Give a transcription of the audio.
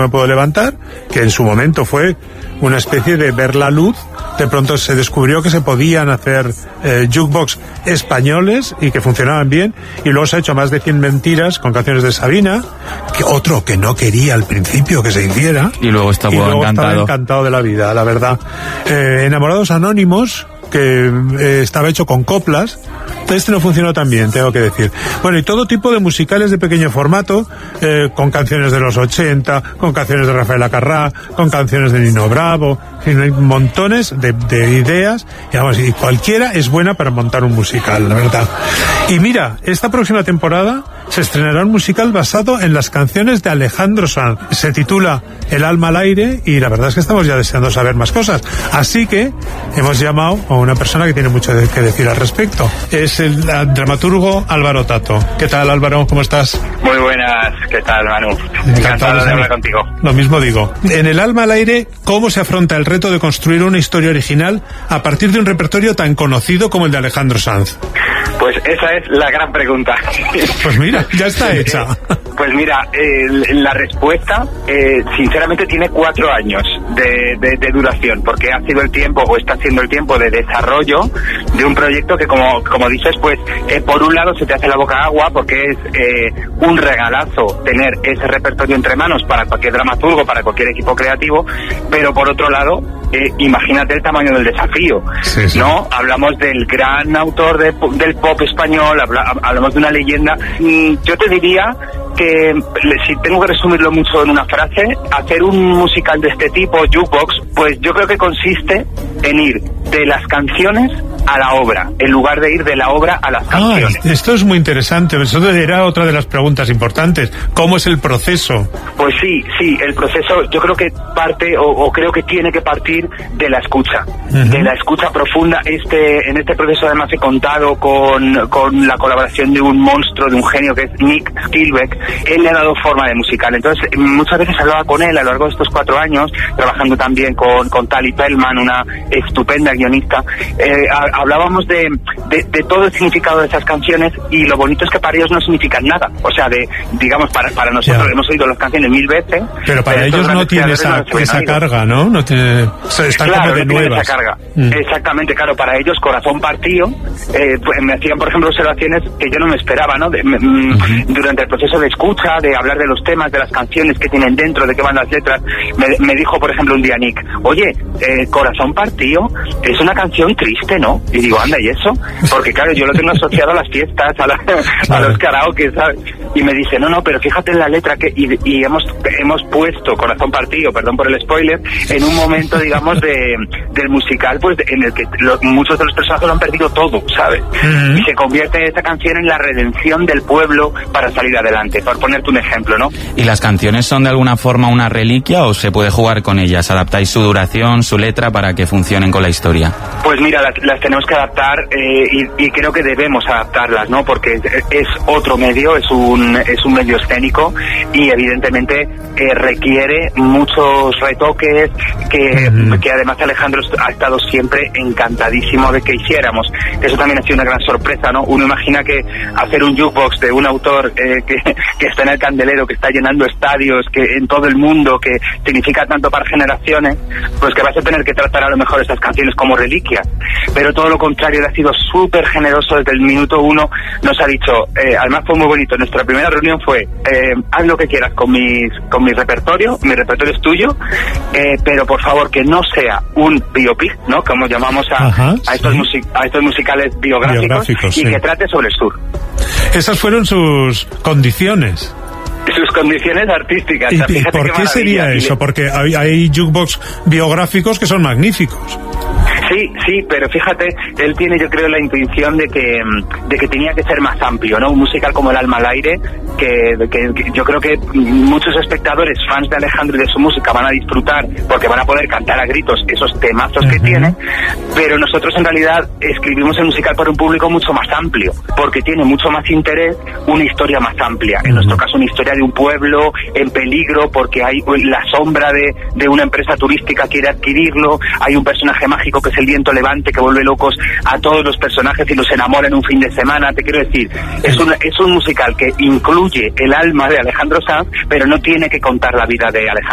me puedo levantar, que en su momento fue una especie de ver la luz. De pronto se descubrió que se podían hacer jukebox españoles y que funcionaban bien, y luego se ha hecho Más de 100 mentiras con canciones de Sabina, que otro que no quería al principio que se hiciera, y luego estaba encantado de la vida, la verdad. Enamorados Anónimos, que estaba hecho con coplas. Este no funcionó tan bien, tengo que decir. Bueno, y todo tipo de musicales de pequeño formato, con canciones de los 80, con canciones de Rafael Acarrá, con canciones de Nino Bravo. En fin, hay montones de ideas, y cualquiera es buena para montar un musical, la verdad. Y mira, esta próxima temporada se estrenará un musical basado en las canciones de Alejandro Sanz. Se titula El alma al aire, y la verdad es que estamos ya deseando saber más cosas. Así que hemos llamado a una persona que tiene mucho que decir al respecto. Es el dramaturgo Álvaro Tato. ¿Qué tal, Álvaro? ¿Cómo estás? Muy buenas. ¿Qué tal, Manu? Encantado de hablar contigo. Lo mismo digo. En El alma al aire, ¿cómo se afronta el reto de construir una historia original a partir de un repertorio tan conocido como el de Alejandro Sanz? Pues esa es la gran pregunta. Pues mira, ya está hecha. Pues mira, la respuesta, sinceramente, tiene 4 años de duración, porque ha sido el tiempo, o está siendo el tiempo de desarrollo de un proyecto que, como dices, pues por un lado se te hace la boca agua, porque es un regalazo tener ese repertorio entre manos para cualquier dramaturgo, para cualquier equipo creativo, pero por otro lado, imagínate el tamaño del desafío, sí. ¿No? Hablamos del gran autor del pop español, hablamos de una leyenda. Yo te diría que, si tengo que resumirlo mucho en una frase, hacer un musical de este tipo, jukebox, pues yo creo que consiste en ir de las canciones a la obra, en lugar de ir de la obra a las canciones. Esto es muy interesante. Eso era otra de las preguntas importantes. ¿Cómo es el proceso? Pues sí, el proceso yo creo que parte, o creo que tiene que partir de la escucha, de la escucha profunda. En este proceso además he contado con la colaboración de un monstruo, de un genio, que es Nick Skilbeck. Él le ha dado forma de musical. Entonces, muchas veces hablaba con él a lo largo de estos 4 años, trabajando también con Tali Pellman, una estupenda guionista. Hablábamos de todo el significado de esas canciones, y lo bonito es que para ellos no significan nada. O sea, digamos, para nosotros hemos oído las canciones 1000 veces. Pero para ellos no tiene esa carga, ¿no? No tiene, están claro, como de no nuevas. Esa carga. Exactamente, claro, para ellos Corazón Partido, pues me hacían, por ejemplo, observaciones que yo no me esperaba, ¿no? Durante el proceso de escucha, de hablar de los temas, de las canciones que tienen dentro, de qué van las letras, me dijo, por ejemplo, un día Nick, oye, Corazón Partido es una canción triste, ¿no? Y digo, anda, ¿y eso? Porque claro, yo lo tengo asociado a las fiestas, a los karaoke, ¿sabes? Y me dice, no, pero fíjate en la letra y hemos puesto Corazón Partido, perdón por el spoiler, en un momento, digamos, del musical, pues en el que muchos de los personajes lo han perdido todo, ¿sabes? Y se convierte esta canción en la redención del pueblo para salir adelante, por ponerte un ejemplo, ¿no? ¿Y las canciones son de alguna forma una reliquia o se puede jugar con ellas? ¿Adaptáis su duración, su letra para que funcionen con la historia? Pues mira, las tenemos que adaptar, y creo que debemos adaptarlas, ¿no? Porque es otro medio, es un medio escénico, y evidentemente requiere muchos retoques que además Alejandro ha estado siempre encantadísimo de que hiciéramos. Eso también ha sido una gran sorpresa, ¿no? Uno imagina que hacer un jukebox de un autor que está en el candelero, que está llenando estadios, que en todo el mundo, que significa tanto para generaciones, pues que vas a tener que tratar a lo mejor estas canciones como reliquias. Pero todo lo contrario, él ha sido súper generoso desde el minuto 1. Nos ha dicho, además fue muy bonito, nuestra primera reunión fue, haz lo que quieras con mi repertorio es tuyo, pero por favor que no sea un biopic, ¿no? Como llamamos a estos musicales biográficos, y que trate sobre el sur. Esas fueron sus condiciones. Sus condiciones artísticas. ¿Y por qué sería eso? Porque hay jukebox biográficos que son magníficos. Sí, pero fíjate, él tiene, yo creo, la intuición de que tenía que ser más amplio, ¿no? Un musical como El alma al aire, que yo creo que muchos espectadores, fans de Alejandro y de su música, van a disfrutar porque van a poder cantar a gritos esos temazos que tiene, pero nosotros en realidad escribimos el musical para un público mucho más amplio, porque tiene mucho más interés una historia más amplia. En nuestro caso, una historia de un pueblo en peligro porque hay la sombra de una empresa turística que quiere adquirirlo, hay un personaje mágico que es el viento levante que vuelve locos a todos los personajes y los enamora en un fin de semana. Te quiero decir, es un musical que incluye el alma de Alejandro Sanz, pero no tiene que contar la vida de Alejandro.